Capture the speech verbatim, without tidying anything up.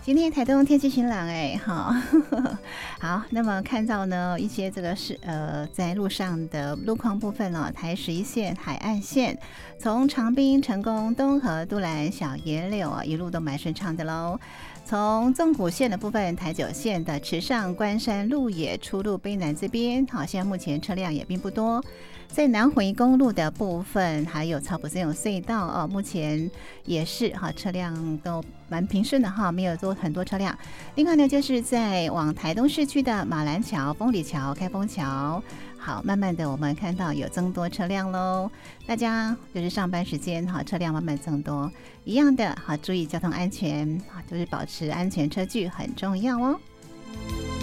今天台东天气晴朗哎，好，好，那么看到呢一些这个是呃在路上的路况部分哦，台十一线、海岸线，从长滨、成功、东河、都兰、小野柳啊，一路都蛮顺畅的喽。从纵谷线的部分，台九线的池上、关山、鹿野出入卑南这边，好，现在目前车辆也并不多。在南回公路的部分，还有草埔森永隧道哦，目前也是哈车辆都蛮平顺的哈，没有多很多车辆。另外呢，就是在往台东市区的马兰桥、丰里桥、开封桥，好，慢慢的我们看到有增多车辆喽。大家就是上班时间哈，车辆慢慢增多，一样的好，注意交通安全啊，就是保持安全车距很重要哦。